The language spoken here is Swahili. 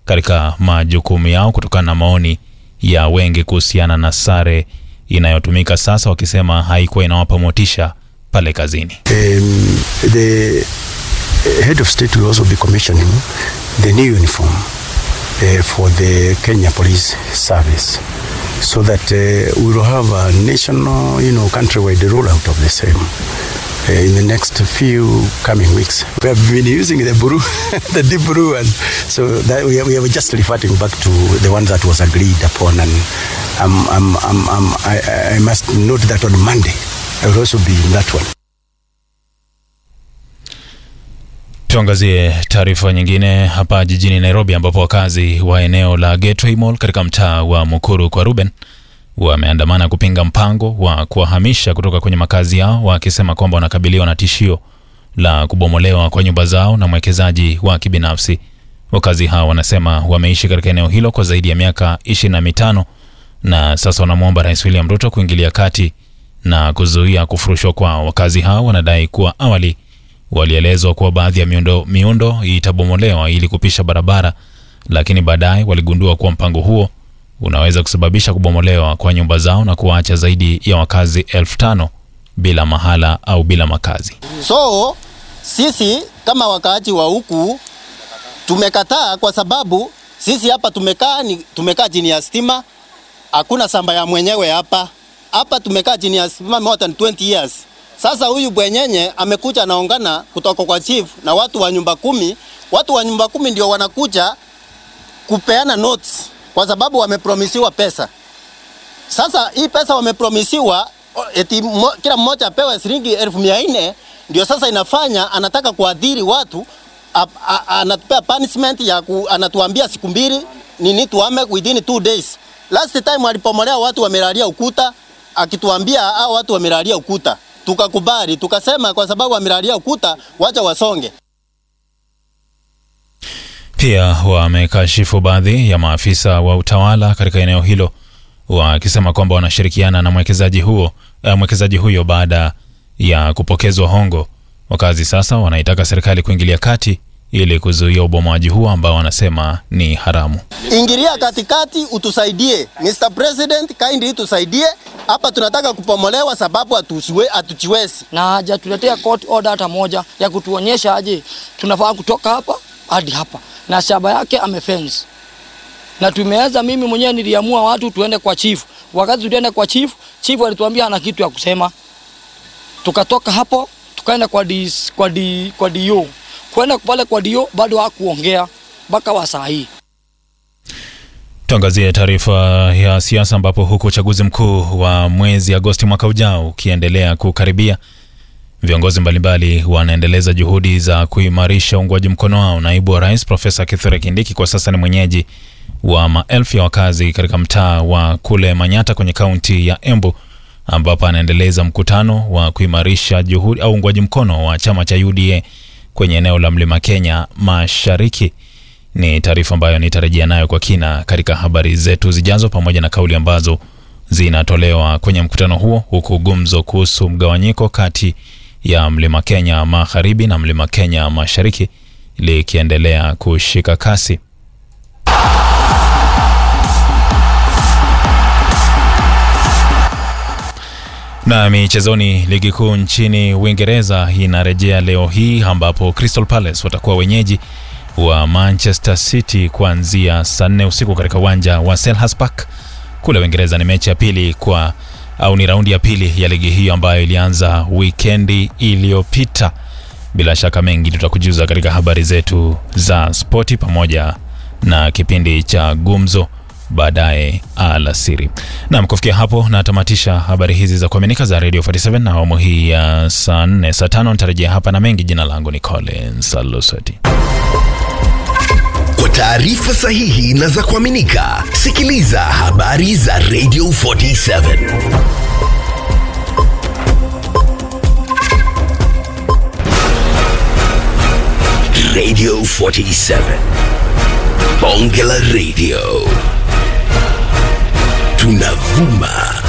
katika majukumu yao kutokana na maoni ya wengi kuhusiana na sare inayotumika sasa, wakisema haikuwa inawapa motisha pale kazini. The head of state will also be commissioning the new uniform for the Kenya Police Service, so that we will have a national, countrywide rollout of the same in the next few coming weeks. We have been using the blue, the deep blue, and so that we are just reverting back to the one that was agreed upon. And I must note that on Monday I will also be in that one. Tuangazie taarifa nyingine hapa jijini Nairobi, ambapo wakazi wa eneo la Gateway Mall katika mtaa wa Mukuru kwa Ruben wameandamana kupinga mpango wa kuwahamisha kutoka kwenye makazi yao, wakisema kwamba wanakabiliwa na tishio la kubomolewa kwa nyumba zao na mwekezaji wa kibinafsi. Wakazi hao wanasema wameishi katika eneo hilo kwa zaidi ya miaka 25 na sasa wanamuomba Rais William Ruto kuingilia kati na kuzuia kufurushwa kwao. Wakazi hao wanadai kuwa awali walielezwa kuwa baadhi ya miundo itabomolewa ili kupisha barabara, lakini baadaye waligundua kuwa mpango huo unaweza kusababisha kubomolewa kwa nyumba zao na kuacha zaidi ya wakazi 5,000 bila mahala au bila makazi. So sisi kama wakaaji wa huku tumekataa, kwa sababu sisi hapa tumekaa chini ya stima, hakuna samba ya mwenyewe hapa tumekaa chini ya stima more than 20 years. Sasa huyu bwenyenye amekuja naongana kutoka kwa chief na watu wa nyumba 10. Watu wa nyumba 10 ndio wanakuja kupeana notes kwa sababu wamepromisiwa pesa. Sasa hii pesa wamepromisiwa eti kila mmoja apewe shilingi 1,400, ndio sasa inafanya anataka kuadhiri watu, anatupea punishment ya anatuambia siku 2 nini tuame within 2 days. Last time alipomolea watu wamelalia ukuta, akituambia hao watu wamelalia ukuta. Tukakubali, tukasema kwa sababu wamelalia ukuta wacha wasonge. Pia wamekashifu baadhi ya maafisa wa utawala katika eneo hilo, wakisema kwamba wanashirikiana na mwekezaji huyo baada ya kupokezwa hongo. Wakazi sasa wanaitaka serikali kuingilia kati ili kuzuia ubomoaji huo ambao wanasema ni haramu. Ingilia katikati utusaidie. Mr. President, kindly tusaidie. Hapa tunataka kupomolewa sababu hatuchiwezi. Na haja tuletea court order hata moja ya kutuonyesha aje tunafaa kutoka hapa hadi hapa. Na shamba yake amefence. Na tumeweza, mimi mwenyewe niliamua watu tuende kwa chief. Wakati tuende kwa chief alituambia ana kitu ya kusema. Tukatoka hapo tukaenda kwa DO. Kwenda pale kwa DO bado hakuongea mpaka wa saa hii. Tuangazie taarifa ya siasa, ambapo huku uchaguzi mkuu wa mwezi Agosti mwaka ujao ukiendelea kukaribia, viongozi mbalimbali wanaendeleza juhudi za kuimarisha uungwaji mkono wao. Naibu wa Rais Profesa Kithure Kindiki kwa sasa ni mwenyeji wa maelfu ya wakazi katika mtaa wa kule Manyata kwenye kaunti ya Embu, ambapo anaendeleza mkutano wa kuimarisha juhudi au uungwaji mkono wa chama cha UDA kwenye eneo la Mlima Kenya Mashariki. Ni taarifa ambayo nitarejea nayo kwa kina katika habari zetu zijazo, pamoja na kauli ambazo zinatolewa kwenye mkutano huo, huku gumzo kuhusu mgawanyiko kati ya Mlima Kenya Magharibi na Mlima Kenya Mashariki likiendelea kushika kasi. Na michezoni, ligi kuu nchini Uingereza inarejea leo hii, ambapo Crystal Palace watakuwa wenyeji wa Manchester City kuanzia saa 4 usiku katika uwanja wa Selhurst Park kule Uingereza. Ni mechi ya pili ni raundi ya pili ya ligi hiyo ambayo ilianza wikendi iliyopita. Bila shaka mengi tutakujuza katika habari zetu za spoti pamoja na kipindi cha gumzo baadaye alasiri. Na kufikia hapo na tamatisha habari hizi za kuaminika za Radio 47 na awamu hii ya saa 4 saa 5 nitarejea hapa na mengi. Jina langu ni Collins Alusati. Kwa taarifa sahihi na za kuaminika, sikiliza habari za Radio 47. Radio 47. Bonge la Radio. Tunavuma